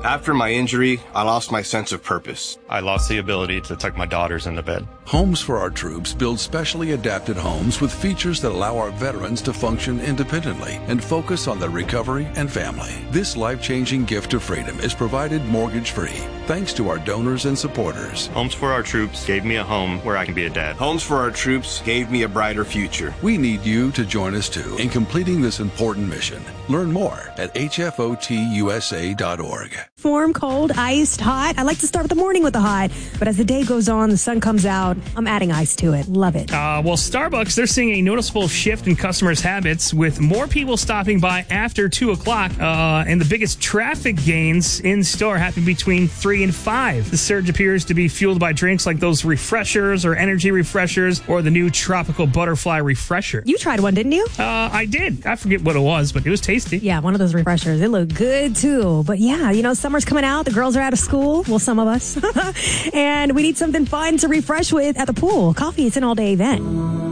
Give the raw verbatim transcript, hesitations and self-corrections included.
After my injury, I lost my sense of purpose. I lost the ability to tuck my daughters into bed. Homes for Our Troops builds specially adapted homes with features that allow our veterans to function independently and focus on their recovery and family. This life-changing gift of freedom is provided mortgage-free, thanks to our donors and supporters. Homes for Our Troops gave me a home where I can be a dad. Homes for Our Troops gave me a brighter future. We need you to join us too in completing this important mission. Learn more at H F O T U S A dot org. Warm, cold, iced, hot. I like to start the morning with the hot, but as the day goes on, the sun comes out, I'm adding ice to it. Love it. Uh, well, Starbucks, they're seeing a noticeable shift in customers' habits with more people stopping by after two o'clock, uh, and the biggest traffic gains in store happen between three and five. The surge appears to be fueled by drinks like those refreshers or energy refreshers or the new tropical butterfly refresher. You tried one, didn't you? Uh, I did. I forget what it was, but it was tasty. Yeah, one of those refreshers. It looked good, too. But yeah, you know, summer's coming out. The girls are out of school. Well, some of us. And we need something fun to refresh with at the pool. Coffee is an all-day event.